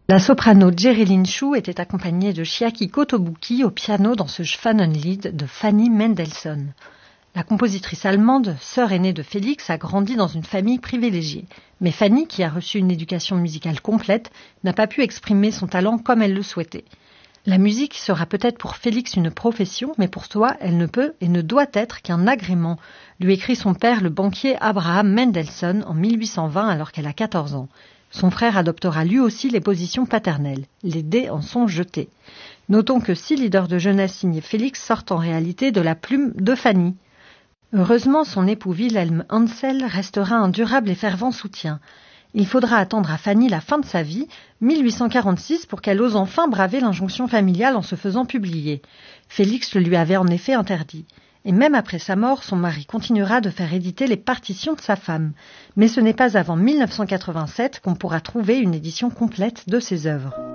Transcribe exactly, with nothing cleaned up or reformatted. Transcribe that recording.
La soprano Jerilyn Chou était accompagnée de Chiaki Kotobuki au piano dans ce Schwanenlied de Fanny Mendelssohn. La compositrice allemande, sœur aînée de Félix, a grandi dans une famille privilégiée. Mais Fanny, qui a reçu une éducation musicale complète, n'a pas pu exprimer son talent comme elle le souhaitait. La musique sera peut-être pour Félix une profession, mais pour toi, elle ne peut et ne doit être qu'un agrément, lui écrit son père, le banquier Abraham Mendelssohn, en mille huit cent vingt alors qu'elle a quatorze ans. Son frère adoptera lui aussi les positions paternelles. Les dés en sont jetés. Notons que six leaders de jeunesse signés Félix sortent en réalité de la plume de Fanny. Heureusement, son époux Wilhelm Hansel restera un durable et fervent soutien. Il faudra attendre à Fanny la fin de sa vie, mille huit cent quarante-six, pour qu'elle ose enfin braver l'injonction familiale en se faisant publier. Félix le lui avait en effet interdit. Et même après sa mort, son mari continuera de faire éditer les partitions de sa femme. Mais ce n'est pas avant mille neuf cent quatre-vingt-sept qu'on pourra trouver une édition complète de ses œuvres.